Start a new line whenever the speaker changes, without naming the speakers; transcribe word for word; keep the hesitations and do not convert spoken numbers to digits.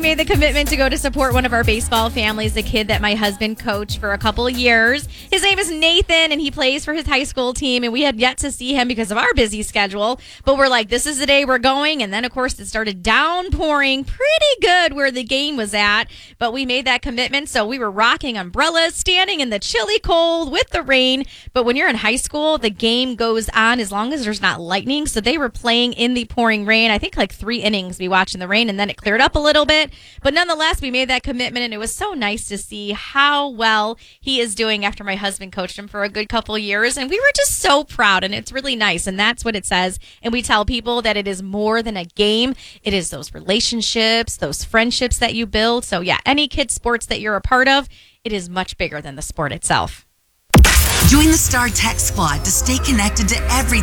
made the commitment to go to support one of our baseball families, a kid that my husband coached for a couple of years. His name is Nathan, and he plays for his high school team, and we had yet to see him because of our busy schedule. But we're like, this is the day we're going. And then, of course, it started downpouring pretty good where the game was at. But we made that commitment, so we were rocking umbrellas, standing in the chilly cold with the rain. But when you're in high school, the game goes on as long as there's not lightning. So they were playing in the pouring rain. I think like three innings we watched in the rain, and then it cleared up a little bit. But nonetheless, we made that commitment, and it was so nice to see how well he is doing after my husband coached him for a good couple of years. And we were just so proud, and it's really nice. And that's what it says. And we tell people that it is more than a game. It is those relationships, those friendships that you build. So yeah, any kid sports that you're a part of, it is much bigger than the sport itself.
Join the Star Tech Squad to stay connected to everything